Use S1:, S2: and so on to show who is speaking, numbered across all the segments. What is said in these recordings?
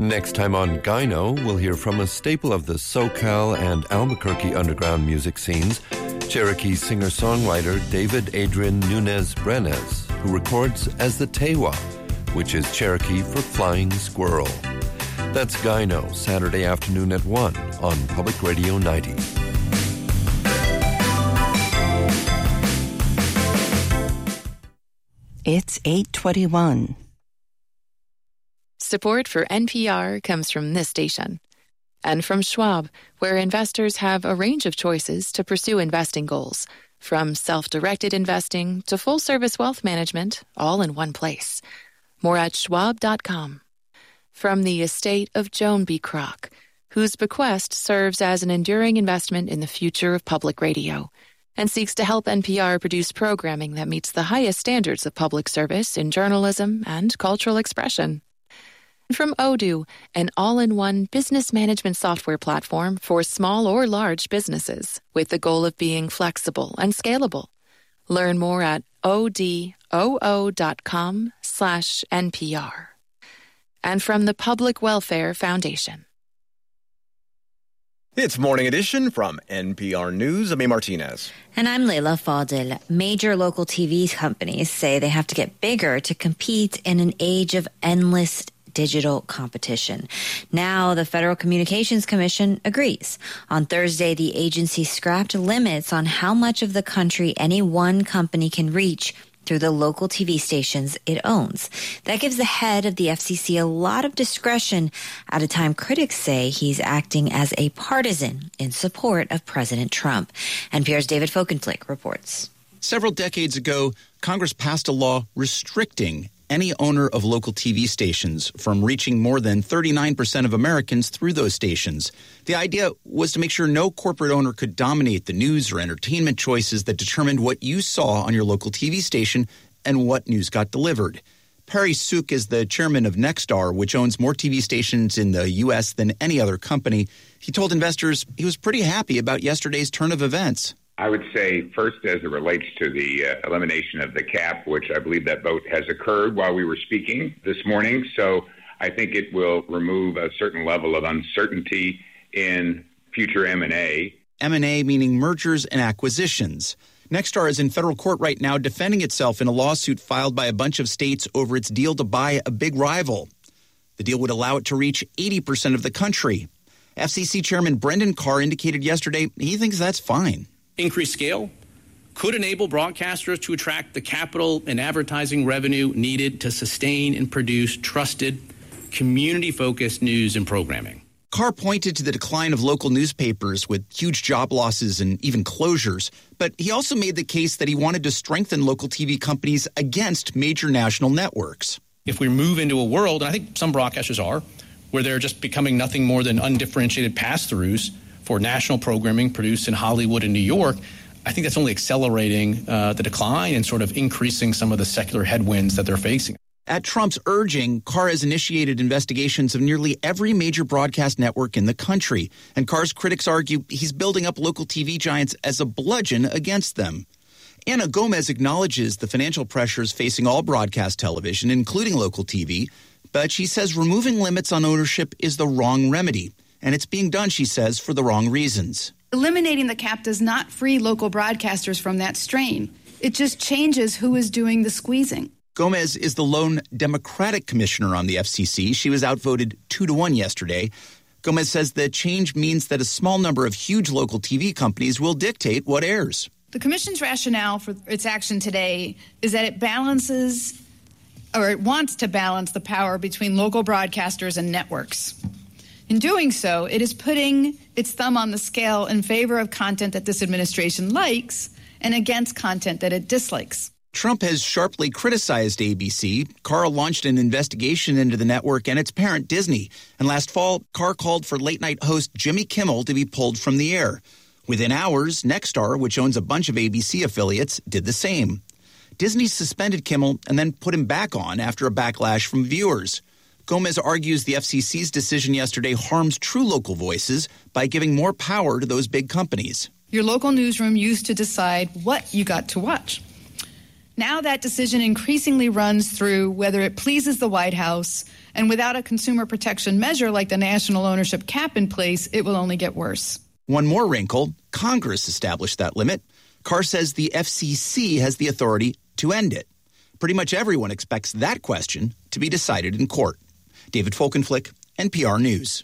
S1: Next time on Gyno, we'll hear from a staple of the SoCal and Albuquerque underground music scenes, Cherokee singer-songwriter David Adrian Nunez Brenes, who records as the Tewa, which is Cherokee for flying squirrel. That's Gyno, Saturday afternoon at 1 on Public Radio 90.
S2: It's 8:21.
S3: Support for NPR comes from this station and from Schwab, where investors have a range of choices to pursue investing goals, from self-directed investing to full-service wealth management, all in one place. More at schwab.com. From the estate of Joan B. Kroc, whose bequest serves as an enduring investment in the future of public radio and seeks to help NPR produce programming that meets the highest standards of public service in journalism and cultural expression. From Odoo, an all-in-one business management software platform for small or large businesses with the goal of being flexible and scalable. Learn more at odoo.com/NPR. And from the Public Welfare Foundation.
S4: It's Morning Edition from NPR News. I'm A. Martinez.
S5: And I'm Leila Fadel. Major local TV companies say they have to get bigger to compete in an age of endless digital competition. Now, the Federal Communications Commission agrees. On Thursday, the agency scrapped limits on how much of the country any one company can reach through the local TV stations it owns. That gives the head of the FCC a lot of discretion at a time critics say he's acting as a partisan in support of President Trump. NPR's David Folkenflik reports.
S6: Several decades ago, Congress passed a law restricting any owner of local TV stations from reaching more than 39% of Americans through those stations. The idea was to make sure no corporate owner could dominate the news or entertainment choices that determined what you saw on your local TV station and what news got delivered. Perry Sook is the chairman of Nexstar, which owns more TV stations in the U.S. than any other company. He told investors he was pretty happy about yesterday's turn of events.
S7: I would say first, as it relates to the elimination of the cap, which I believe that vote has occurred while we were speaking this morning. So I think it will remove a certain level of uncertainty in future M&A.
S6: M&A meaning mergers and acquisitions. Nexstar is in federal court right now defending itself in a lawsuit filed by a bunch of states over its deal to buy a big rival. The deal would allow it to reach 80% of the country. FCC Chairman Brendan Carr indicated yesterday he thinks that's fine.
S8: Increased scale could enable broadcasters to attract the capital and advertising revenue needed to sustain and produce trusted, community-focused news and programming.
S6: Carr pointed to the decline of local newspapers with huge job losses and even closures, but he also made the case that he wanted to strengthen local TV companies against major national networks.
S8: If we move into a world, and I think some broadcasters are, where they're just becoming nothing more than undifferentiated pass-throughs for national programming produced in Hollywood and New York, I think that's only accelerating the decline and sort of increasing some of the secular headwinds that they're facing.
S6: At Trump's urging, Carr has initiated investigations of nearly every major broadcast network in the country. And Carr's critics argue he's building up local TV giants as a bludgeon against them. Ana Gomez acknowledges the financial pressures facing all broadcast television, including local TV, but she says removing limits on ownership is the wrong remedy. And it's being done, she says, for the wrong reasons.
S9: Eliminating the cap does not free local broadcasters from that strain. It just changes who is doing the squeezing.
S6: Gomez is the lone Democratic commissioner on the FCC. She was outvoted 2-1 yesterday. Gomez says the change means that a small number of huge local TV companies will dictate what airs.
S9: The commission's rationale for its action today is that it balances, or it wants to balance, the power between local broadcasters and networks. In doing so, it is putting its thumb on the scale in favor of content that this administration likes and against content that it dislikes.
S6: Trump has sharply criticized ABC. Carr launched an investigation into the network and its parent, Disney. And last fall, Carr called for late-night host Jimmy Kimmel to be pulled from the air. Within hours, Nexstar, which owns a bunch of ABC affiliates, did the same. Disney suspended Kimmel and then put him back on after a backlash from viewers. Gomez argues the FCC's decision yesterday harms true local voices by giving more power to those big companies.
S9: Your local newsroom used to decide what you got to watch. Now that decision increasingly runs through whether it pleases the White House, and without a consumer protection measure like the national ownership cap in place, it will only get worse.
S6: One more wrinkle, Congress established that limit. Carr says the FCC has the authority to end it. Pretty much everyone expects that question to be decided in court. David Folkenflik, NPR News.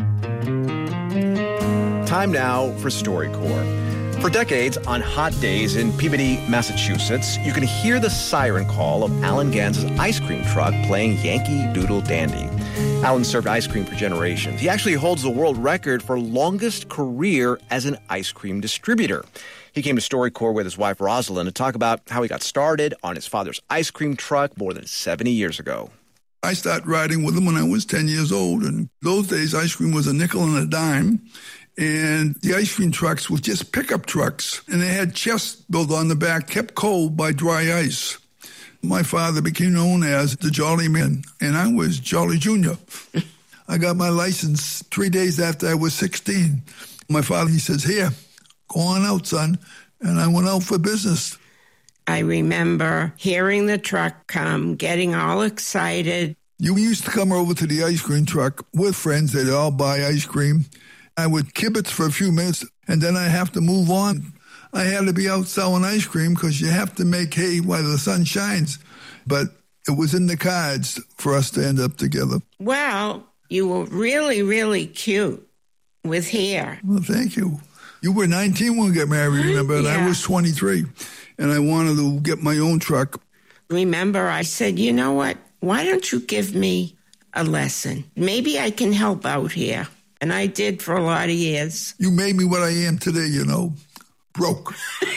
S4: Time now for StoryCorps. For decades, on hot days in Peabody, Massachusetts, you can hear the siren call of Alan Gans' ice cream truck playing Yankee Doodle Dandy. Alan served ice cream for generations. He actually holds the world record for longest career as an ice cream distributor. He came to StoryCorps with his wife, Rosalind, to talk about how he got started on his father's ice cream truck more than 70 years ago.
S10: I started riding with him when I was 10 years old, and those days ice cream was a nickel and a dime, and the ice cream trucks were just pickup trucks, and they had chests built on the back, kept cold by dry ice. My father became known as the Jolly Man, and I was Jolly Jr. I got my license 3 days after I was 16. My father, he says, "Here, go on out, son," and I went out for business.
S11: I remember hearing the truck come, getting all excited.
S10: You used to come over to the ice cream truck with friends. They'd all buy ice cream. I would kibitz for a few minutes, and then I'd have to move on. I had to be out selling ice cream because you have to make hay while the sun shines. But it was in the cards for us to end up together.
S11: Well, you were really, really cute with hair.
S10: Well, thank you. You were 19 when we got married, remember? And I was 23. And I wanted to get my own truck.
S11: Remember, I said, you know what? Why don't you give me a lesson? Maybe I can help out here. And I did for a lot of years.
S10: You made me what I am today, you know, broke.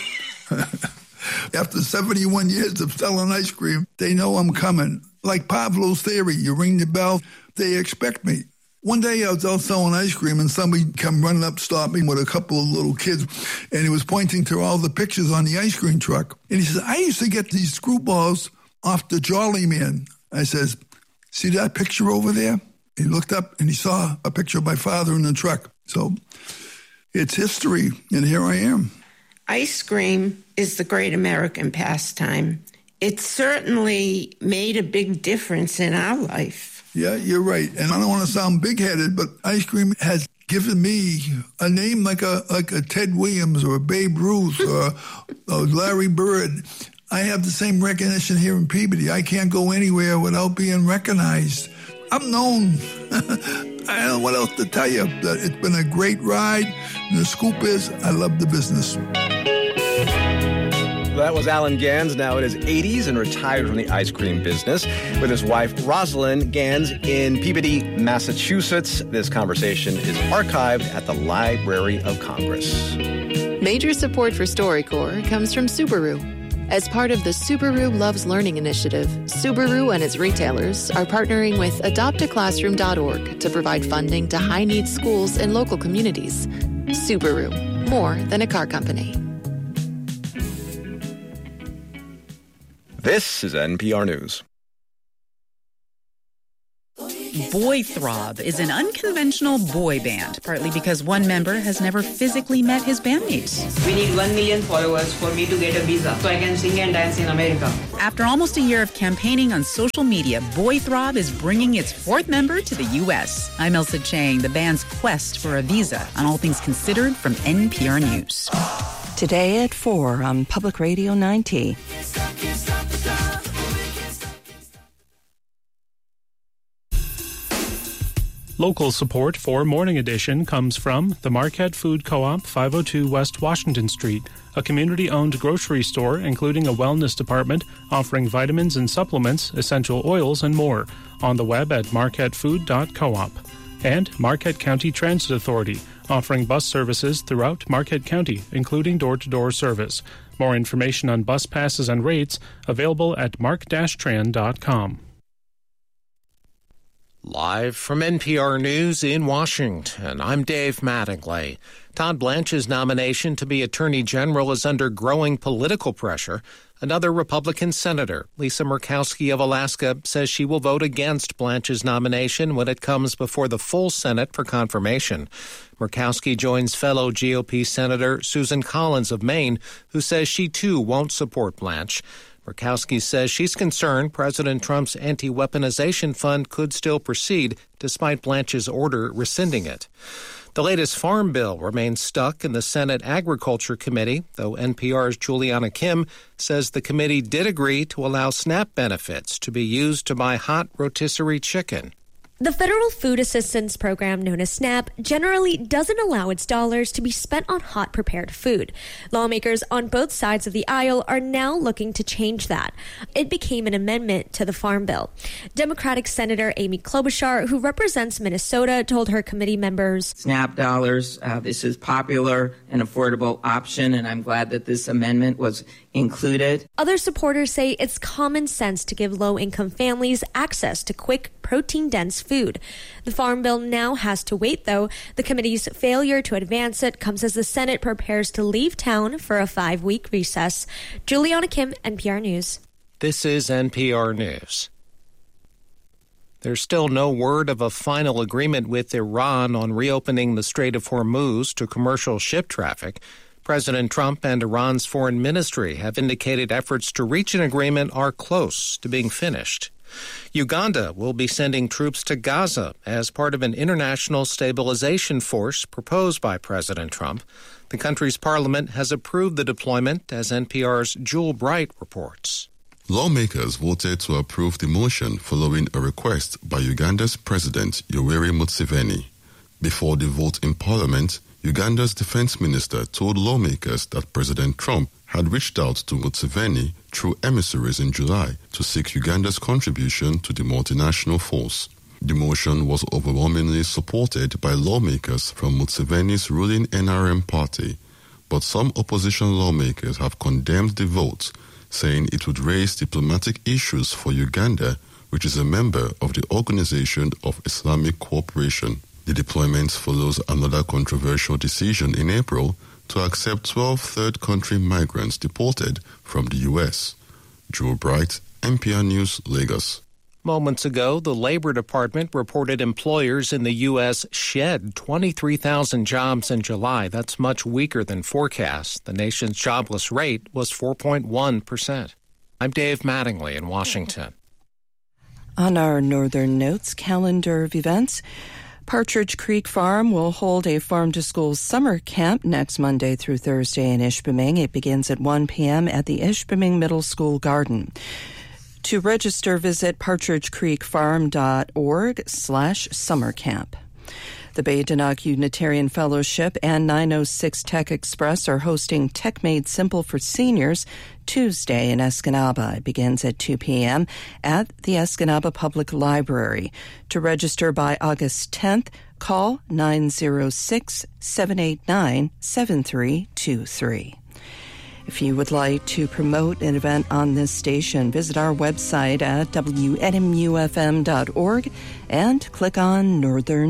S10: After 71 years of selling ice cream, they know I'm coming. Like Pavlov's theory, you ring the bell, they expect me. One day I was out selling ice cream and somebody come running up, stopped me with a couple of little kids, and he was pointing to all the pictures on the ice cream truck. And he says, "I used to get these screwballs off the Jolly Man." I says, "See that picture over there?" He looked up and he saw a picture of my father in the truck. So it's history, and here I am.
S11: Ice cream is the great American pastime. It certainly made a big difference in our life.
S10: Yeah, you're right. And I don't want to sound big-headed, but ice cream has given me a name like a Ted Williams or a Babe Ruth or Larry Bird. I have the same recognition here in Peabody. I can't go anywhere without being recognized. I'm known. I don't know what else to tell you. It's been a great ride. And the scoop is, I love the business.
S4: That was Alan Gans, now in his 80s and retired from the ice cream business, with his wife, Rosalind Gans, in Peabody, Massachusetts. This conversation is archived at the Library of Congress.
S3: Major support for StoryCorps comes from Subaru. As part of the Subaru Loves Learning initiative, Subaru and its retailers are partnering with adoptaclassroom.org to provide funding to high-needs schools in local communities. Subaru, more than a car company.
S4: This is NPR News.
S12: Boy Throb is an unconventional boy band, partly because one member has never physically met his bandmates.
S13: We need 1 million followers for me to get a visa so I can sing and dance in America.
S12: After almost a year of campaigning on social media, Boy Throb is bringing its fourth member to the U.S. I'm Elsa Chang, the band's quest for a visa on All Things Considered from NPR News.
S2: Today at 4 on Public Radio 90.
S14: Local support for Morning Edition comes from the Marquette Food Co-op, 502 West Washington Street, a community-owned grocery store including a wellness department offering vitamins and supplements, essential oils, and more. On the web at marquettefood.coop. And Marquette County Transit Authority, offering bus services throughout Marquette County, including door-to-door service. More information on bus passes and rates available at mark-tran.com.
S15: Live from NPR News in Washington, I'm Dave Mattingly. Todd Blanche's nomination to be Attorney General is under growing political pressure. Another Republican senator, Lisa Murkowski of Alaska, says she will vote against Blanche's nomination when it comes before the full Senate for confirmation. Murkowski joins fellow GOP Senator Susan Collins of Maine, who says she too won't support Blanche. Murkowski says she's concerned President Trump's anti-weaponization fund could still proceed despite Blanche's order rescinding it. The latest farm bill remains stuck in the Senate Agriculture Committee, though NPR's Juliana Kim says the committee did agree to allow SNAP benefits to be used to buy hot rotisserie chicken.
S16: The Federal Food Assistance Program, known as SNAP, generally doesn't allow its dollars to be spent on hot prepared food. Lawmakers on both sides of the aisle are now looking to change that. It became an amendment to the Farm Bill. Democratic Senator Amy Klobuchar, who represents Minnesota, told her committee members,
S13: SNAP dollars, this is popular and affordable option, and I'm glad that this amendment was included.
S16: Other supporters say it's common sense to give low-income families access to quick, protein-dense food. The Farm Bill now has to wait, though. The committee's failure to advance it comes as the Senate prepares to leave town for a 5-week recess. Juliana Kim, NPR News.
S15: This is NPR News. There's still no word of a final agreement with Iran on reopening the Strait of Hormuz to commercial ship traffic. President Trump and Iran's foreign ministry have indicated efforts to reach an agreement are close to being finished. Uganda will be sending troops to Gaza as part of an international stabilization force proposed by President Trump. The country's parliament has approved the deployment, as NPR's Jewel Bright reports.
S17: Lawmakers voted to approve the motion following a request by Uganda's President Yoweri Museveni. Before the vote in Parliament, Uganda's defense minister told lawmakers that President Trump had reached out to Museveni through emissaries in July to seek Uganda's contribution to the multinational force. The motion was overwhelmingly supported by lawmakers from Museveni's ruling NRM party, but some opposition lawmakers have condemned the vote, saying it would raise diplomatic issues for Uganda, which is a member of the Organization of Islamic Cooperation. The deployment follows another controversial decision in April to accept 12 third-country migrants deported from the U.S. Joe Bright, NPR News, Lagos.
S15: Moments ago, the Labor Department reported employers in the U.S. shed 23,000 jobs in July. That's much weaker than forecast. The nation's jobless rate was 4.1%. I'm Dave Mattingly in Washington.
S2: On our Northern Notes calendar of events, Partridge Creek Farm will hold a farm-to-school summer camp next Monday through Thursday in Ishpeming. It begins at 1 p.m. at the Ishpeming Middle School Garden. To register, visit partridgecreekfarm.org/summercamp. The Badenoch Unitarian Fellowship and 906 Tech Express are hosting Tech Made Simple for Seniors Tuesday in Escanaba. It begins at 2 p.m. at the Escanaba Public Library. To register by August 10th, call 906-789-7323. If you would like to promote an event on this station, visit our website at WNMUFM.org and click on Northern